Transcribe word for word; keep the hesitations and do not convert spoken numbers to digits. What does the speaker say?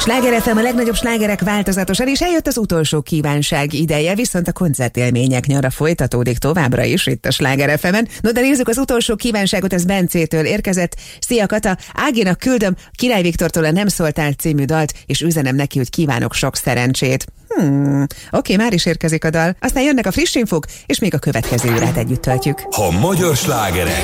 Sláger ef em, a legnagyobb slágerek változatosan, és eljött az utolsó kívánság ideje, viszont a koncertélmények nyara folytatódik továbbra is itt a Sláger ef emen. No, de nézzük az utolsó kívánságot, ez Bencétől érkezett. Szia Kata, Áginak küldöm Király Viktortól a Nem szóltál című dalt, és üzenem neki, hogy kívánok sok szerencsét. Hmm, oké, már is érkezik a dal. Aztán jönnek a friss infók, és még a következő órát együtt töltjük. Ha magyar slágerek